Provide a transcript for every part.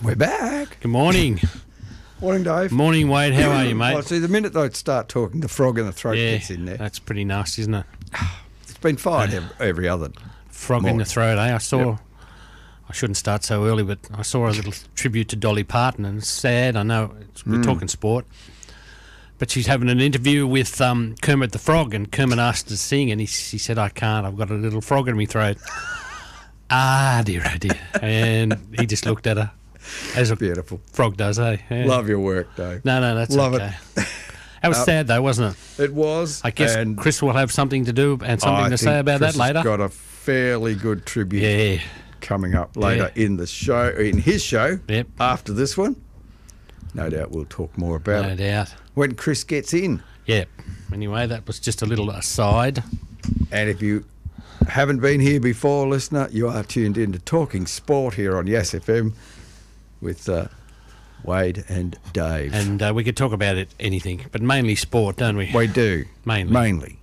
We're back. Good morning. Morning, Dave. Morning, Wade. How are you, mate? Well, see, the minute they start talking, the frog in the throat gets in there. That's pretty nasty, isn't it? It's been fine every other. Frog in the throat, eh? I saw... I shouldn't start so early, but I saw a little tribute to Dolly Parton, and it's sad. I know we're talking sport. But she's having an interview with Kermit the Frog, and Kermit asked her to sing, and she said, I can't, I've got a little frog in my throat. Ah, dear, oh dear. And he just looked at her. As a beautiful frog does, eh? Yeah. Love your work, Dave. No, that's Love okay. it. That was sad, though, wasn't it? It was. I guess Chris will have something to do and something to say about Chris that later. Has got a fairly good tribute coming up later in the show, in his show. Yep. After this one, no doubt we'll talk more about it. No doubt. When Chris gets in. Yep. Anyway, that was just a little aside. And if you haven't been here before, listener, you are tuned in to Talking Sport here on Yes FM with Wade and Dave. And we could talk about anything, but mainly sport, don't we? We do. Mainly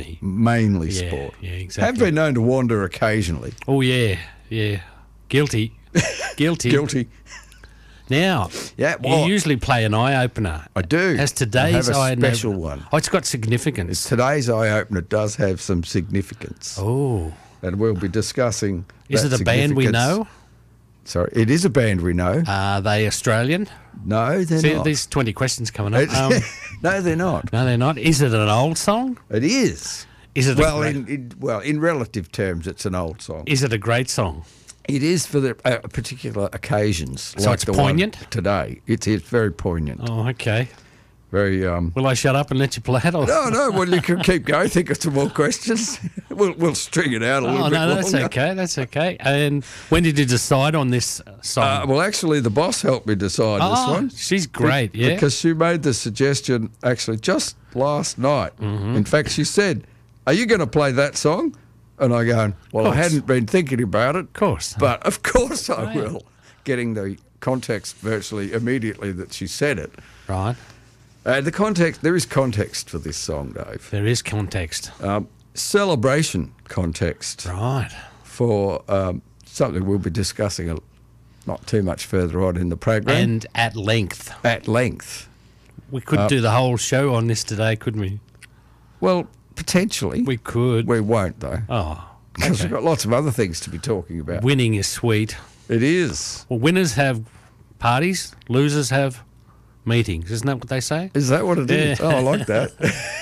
sport. Yeah, exactly. Have been known to wander occasionally. Oh, yeah. Guilty. Guilty. Now, you usually play an eye-opener. I do. Has today's I have a special one. Oh, it's got significance. Today's eye-opener does have some significance. Oh. And we'll be discussing Is it a band we know? Sorry, it is a band we know. Are they Australian? No, they're not. There's 20 questions coming up. No, they're not. No, they're not. Is it an old song? It is. Is it in relative terms, it's an old song. Is it a great song? It is for the particular occasions. So like it's the poignant? One today. It's very poignant. Oh, okay. Very. Will I shut up and let you play it? Or? No. Well, you can keep going. Think of some more questions. We'll string it out a little bit longer. That's okay. And when did you decide on this song? Well, actually, the boss helped me decide this one. She's great, because she made the suggestion actually just last night. Mm-hmm. In fact, she said, "Are you going to play that song?" And I go, "Well, I hadn't been thinking about it, of course, but of course I will." Getting the context virtually immediately that she said it. Right. The context. There is context for this song, Dave. There is context. Celebration context. Right. For something we'll be discussing not too much further on in the program. And at length. At length. We could do the whole show on this today, couldn't we? Well, potentially. We could. We won't, though. Oh. Because we've got lots of other things to be talking about. Winning is sweet. It is. Well, winners have parties, losers have meetings. Isn't that what they say? Is that what it is? Oh, I like that.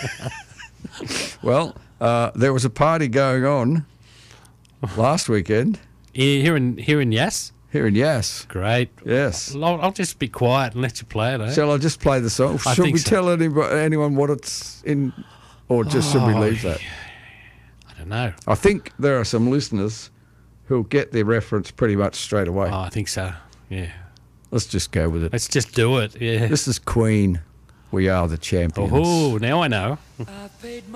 Well, there was a party going on last weekend. Here in Yass? Here in Yass. Great. Yes. I'll just be quiet and let you play it, eh? Shall I just play the song? Should we tell anyone what it's in, or just should we leave that? I don't know. I think there are some listeners who'll get their reference pretty much straight away. Oh, I think so, yeah. Let's just go with it. Let's just do it, yeah. This is Queen, We Are the Champions. Oh, now I know.